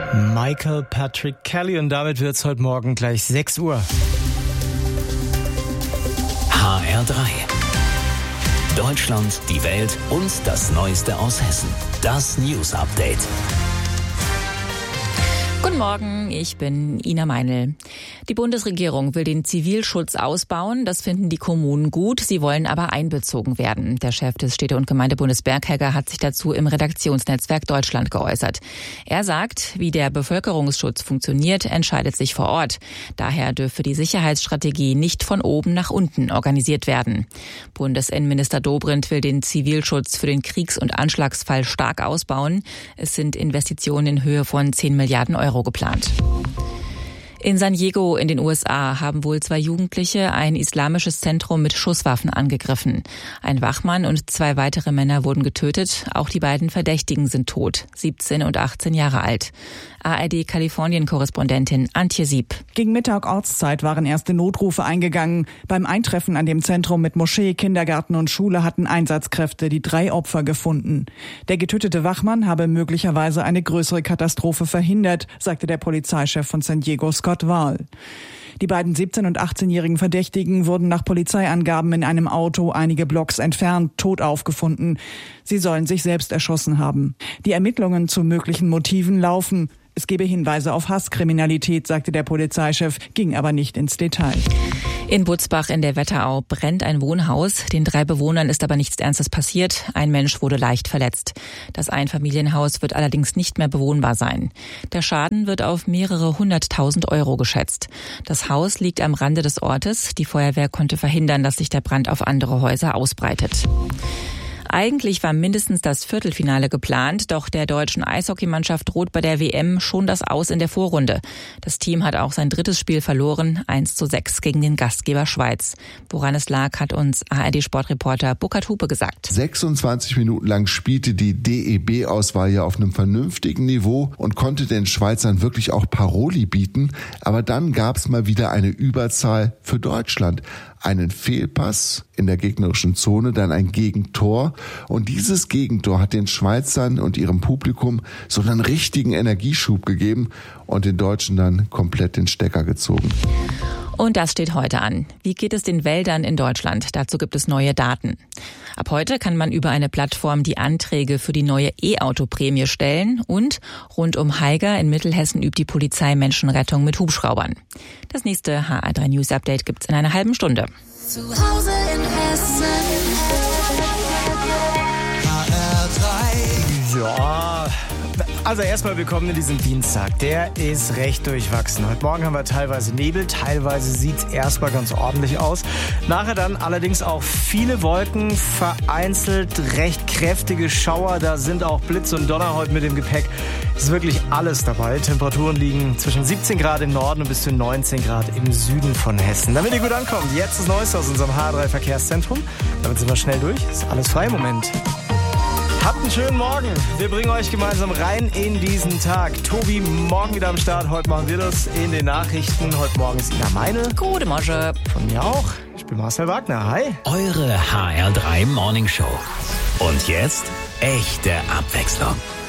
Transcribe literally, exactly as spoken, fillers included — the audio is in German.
Michael Patrick Kelly, und damit wird es heute Morgen gleich sechs Uhr. H R drei. Deutschland, die Welt und das Neueste aus Hessen. Das News Update. Guten Morgen, ich bin Ina Meinl. Die Bundesregierung will den Zivilschutz ausbauen. Das finden die Kommunen gut. Sie wollen aber einbezogen werden. Der Chef des Städte- und Gemeindebundes Berghegger hat sich dazu im Redaktionsnetzwerk Deutschland geäußert. Er sagt, wie der Bevölkerungsschutz funktioniert, entscheidet sich vor Ort. Daher dürfe die Sicherheitsstrategie nicht von oben nach unten organisiert werden. Bundesinnenminister Dobrindt will den Zivilschutz für den Kriegs- und Anschlagsfall stark ausbauen. Es sind Investitionen in Höhe von zehn Milliarden Euro geplant. In San Diego in den U S A haben wohl zwei Jugendliche ein islamisches Zentrum mit Schusswaffen angegriffen. Ein Wachmann und zwei weitere Männer wurden getötet. Auch die beiden Verdächtigen sind tot, siebzehn und achtzehn Jahre alt. A R D-Kalifornien-Korrespondentin Antje Sieb. Gegen Mittag Ortszeit waren erste Notrufe eingegangen. Beim Eintreffen an dem Zentrum mit Moschee, Kindergarten und Schule hatten Einsatzkräfte die drei Opfer gefunden. Der getötete Wachmann habe möglicherweise eine größere Katastrophe verhindert, sagte der Polizeichef von San Diego, Scott Wahl. Die beiden siebzehn- und achtzehnjährigen Verdächtigen wurden nach Polizeiangaben in einem Auto einige Blocks entfernt tot aufgefunden. Sie sollen sich selbst erschossen haben. Die Ermittlungen zu möglichen Motiven laufen. Es gebe Hinweise auf Hasskriminalität, sagte der Polizeichef, ging aber nicht ins Detail. In Butzbach in der Wetterau brennt ein Wohnhaus. Den drei Bewohnern ist aber nichts Ernstes passiert. Ein Mensch wurde leicht verletzt. Das Einfamilienhaus wird allerdings nicht mehr bewohnbar sein. Der Schaden wird auf mehrere hunderttausend Euro geschätzt. Das Haus liegt am Rande des Ortes. Die Feuerwehr konnte verhindern, dass sich der Brand auf andere Häuser ausbreitet. Eigentlich war mindestens das Viertelfinale geplant, doch der deutschen Eishockeymannschaft droht bei der W M schon das Aus in der Vorrunde. Das Team hat auch sein drittes Spiel verloren, eins zu sechs gegen den Gastgeber Schweiz. Woran es lag, hat uns A R D-Sportreporter Burkhard Hupe gesagt. sechsundzwanzig Minuten lang spielte die D E B-Auswahl ja auf einem vernünftigen Niveau und konnte den Schweizern wirklich auch Paroli bieten. Aber dann gab es mal wieder eine Überzahl für Deutschland. Einen Fehlpass in der gegnerischen Zone, dann ein Gegentor. Und dieses Gegentor hat den Schweizern und ihrem Publikum so einen richtigen Energieschub gegeben und den Deutschen dann komplett den Stecker gezogen. Und das steht heute an. Wie geht es den Wäldern in Deutschland? Dazu gibt es neue Daten. Ab heute kann man über eine Plattform die Anträge für die neue E-Auto-Prämie stellen. Und rund um Haiger in Mittelhessen übt die Polizei Menschenrettung mit Hubschraubern. Das nächste H R drei News Update gibt's in einer halben Stunde. Zu Hause in Hessen. H R drei. Ja, also erstmal willkommen in diesem Dienstag. Der ist recht durchwachsen. Heute Morgen haben wir teilweise Nebel, teilweise sieht es erstmal ganz ordentlich aus. Nachher dann allerdings auch viele Wolken, vereinzelt recht kräftige Schauer. Da sind auch Blitz und Donner heute mit dem Gepäck. Es ist wirklich alles dabei. Temperaturen liegen zwischen siebzehn Grad im Norden und bis zu neunzehn Grad im Süden von Hessen. Damit ihr gut ankommt, jetzt das Neueste aus unserem H R drei Verkehrszentrum. Damit sind wir schnell durch. Ist alles frei im Moment. Habt einen schönen Morgen. Wir bringen euch gemeinsam rein in diesen Tag. Tobi, morgen wieder am Start. Heute machen wir das in den Nachrichten. Heute Morgen ist Ina Meinl. Gute Morgen. Von mir auch. Ich bin Marcel Wagner. Hi. Eure H R drei Morning Show. Und jetzt echte Abwechslung.